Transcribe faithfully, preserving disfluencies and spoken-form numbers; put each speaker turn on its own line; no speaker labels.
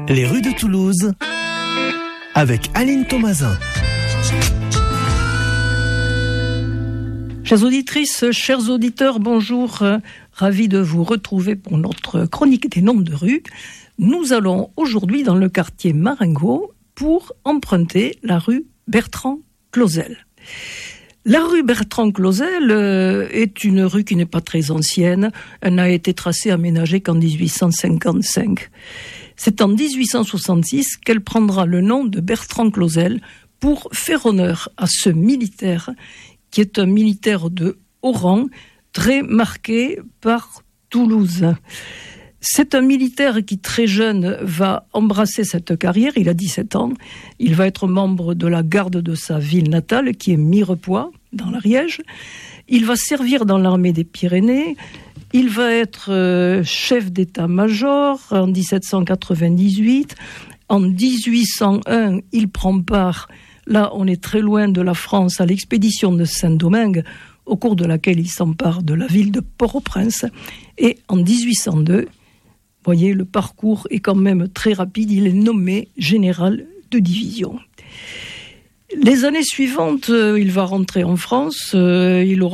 Les rues de Toulouse avec Aline Thomasin.
Chères auditrices, chers auditeurs, bonjour. Ravi de vous retrouver pour notre chronique des noms de rues. Nous allons aujourd'hui dans le quartier Marengo pour emprunter la rue Bertrand-Clausel. La rue Bertrand-Clausel est une rue qui n'est pas très ancienne. Elle n'a été tracée, aménagée qu'en dix-huit cent cinquante-cinq. C'est en dix-huit cent soixante-six qu'elle prendra le nom de Bertrand-Clausel pour faire honneur à ce militaire qui est un militaire de haut rang, très marqué par Toulouse. C'est un militaire qui, très jeune, va embrasser cette carrière. Il a dix-sept ans. Il va être membre de la garde de sa ville natale, qui est Mirepoix, dans l'Ariège. Il va servir dans l'armée des Pyrénées. Il va être euh, chef d'état-major en dix-sept cent quatre-vingt-dix-huit. En dix-huit cent un, il prend part, là on est très loin de la France, à l'expédition de Saint-Domingue, au cours de laquelle il s'empare de la ville de Port-au-Prince. Et en dix-huit cent deux, vous voyez, le parcours est quand même très rapide, il est nommé général de division. Les années suivantes, il va rentrer en France, il aura